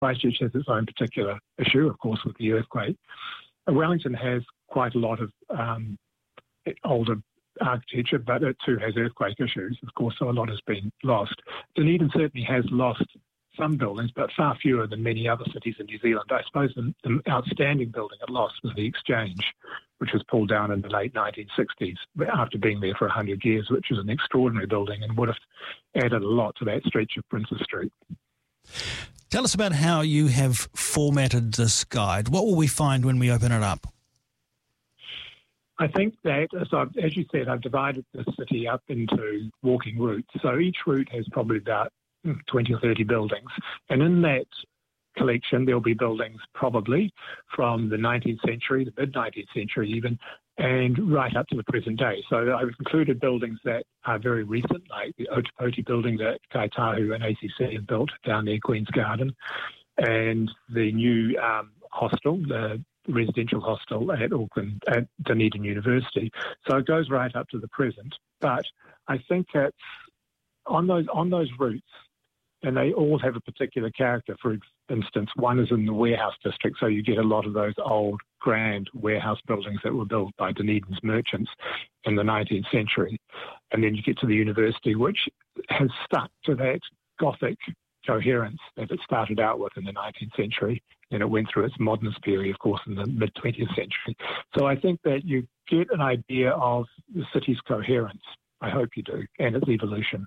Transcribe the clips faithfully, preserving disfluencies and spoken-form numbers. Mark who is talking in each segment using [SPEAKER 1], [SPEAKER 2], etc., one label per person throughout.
[SPEAKER 1] Christchurch has its own particular issue, of course, with the earthquake. Wellington has quite a lot of um, older architecture, but it too has earthquake issues, of course, so a lot has been lost. Dunedin certainly has lost some buildings, but far fewer than many other cities in New Zealand. I suppose the, the outstanding building it lost was the Exchange, which was pulled down in the late nineteen sixties after being there for one hundred years, which is an extraordinary building and would have added a lot to that stretch of Princes Street.
[SPEAKER 2] Tell us about how you have formatted this guide. What will we find when we open it up?
[SPEAKER 1] I think that, as, I've, as you said, I've divided the city up into walking routes. So each route has probably about twenty or thirty buildings. And in that collection, there'll be buildings probably from the nineteenth century, the mid-nineteenth century even, and right up to the present day. So I've included buildings that are very recent, like the Otapoti building that Kaitahu and A C C have built down near Queen's Garden, and the new um, hostel, the residential hostel at Auckland, at Dunedin University. So it goes right up to the present. But I think it's on those on those routes, and they all have a particular character. For instance, one is in the warehouse district, so you get a lot of those old, grand warehouse buildings that were built by Dunedin's merchants in the nineteenth century. And then you get to the university, which has stuck to that Gothic coherence that it started out with in the nineteenth century, and it went through its modernist period, of course, in the mid-twentieth century. So I think that you get an idea of the city's coherence. I hope you do, and its evolution.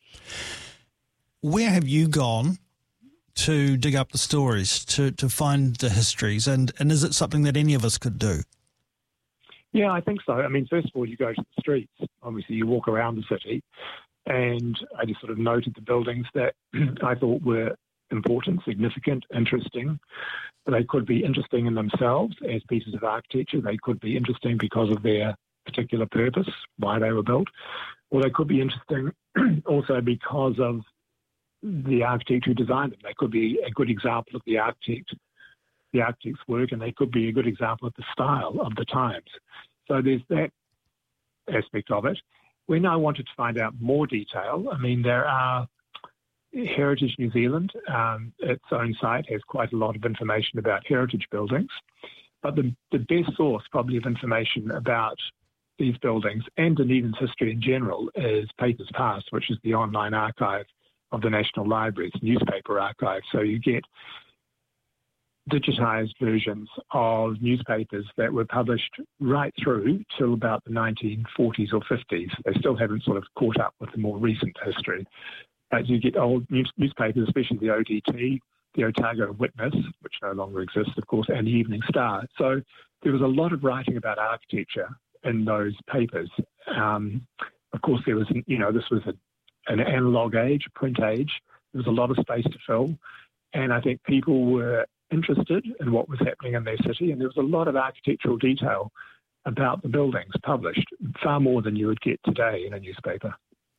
[SPEAKER 2] Where have you gone to dig up the stories, to, to find the histories, and, and is it something that any of us could do?
[SPEAKER 1] Yeah, I think so. I mean, first of all, you go to the streets. Obviously, you walk around the city, and I just sort of noted the buildings that I thought were important, significant, interesting. They could be interesting in themselves as pieces of architecture. They could be interesting because of their particular purpose, why they were built, or they could be interesting also because of the architect who designed them. They could be a good example of the architect, the architect's work, and they could be a good example of the style of the times. So there's that aspect of it. When I wanted to find out more detail, I mean, there are Heritage New Zealand, um, its own site, has quite a lot of information about heritage buildings, but the, the best source probably of information about these buildings and Dunedin's history in general is Papers Past, which is the online archive of the National Library. It's a newspaper archive, so you get digitised versions of newspapers that were published right through till about the nineteen forties or fifties. They still haven't sort of caught up with the more recent history. But you get old news- newspapers, especially the O T T, the Otago Witness, which no longer exists, of course, and the Evening Star. So there was a lot of writing about architecture in those papers. Um, of course, there was, you know, this was a, an analog age, a print age. There was a lot of space to fill. And I think people were interested in what was happening in their city. And there was a lot of architectural detail about the buildings published, far more than you would get today in a newspaper.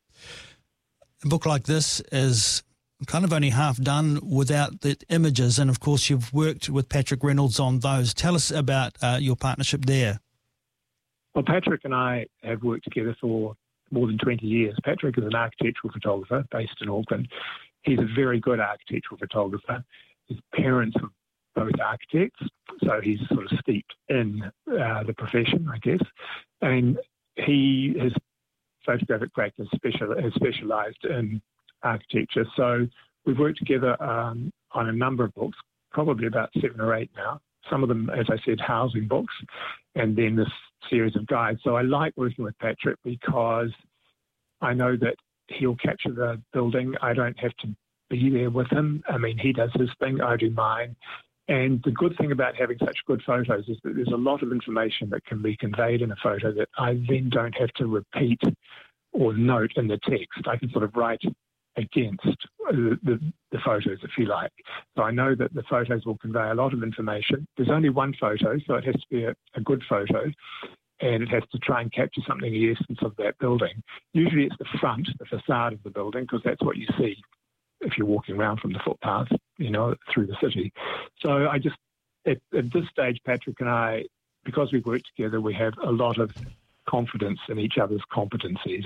[SPEAKER 2] A book like this is kind of only half done without the images, and of course you've worked with Patrick Reynolds on those. Tell us about uh, your partnership there.
[SPEAKER 1] Well, Patrick and I have worked together for more than twenty years. Patrick is an architectural photographer based in Auckland. He's a very good architectural photographer. His parents are both architects, so he's sort of steeped in uh, the profession, I guess. And he has photographic practice special, has specialised in architecture. So we've worked together um, on a number of books, probably about seven or eight now. Some of them, as I said, housing books, and then this series of guides. So I like working with Patrick because I know that he'll capture the building. I don't have to be there with him. I mean, he does his thing, I do mine. And the good thing about having such good photos is that there's a lot of information that can be conveyed in a photo that I then don't have to repeat or note in the text. I can sort of write against the, the, the photos, if you like. So I know that the photos will convey a lot of information. There's only one photo, so it has to be a, a good photo, and it has to try and capture something in the essence of that building. Usually it's the front, the facade of the building, because that's what you see if you're walking around from the footpath, you know, through the city. So I just, at, at this stage, Patrick and I, because we've worked together, we have a lot of confidence in each other's competencies.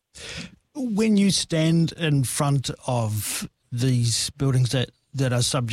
[SPEAKER 2] When you stand in front of these buildings that, that are subject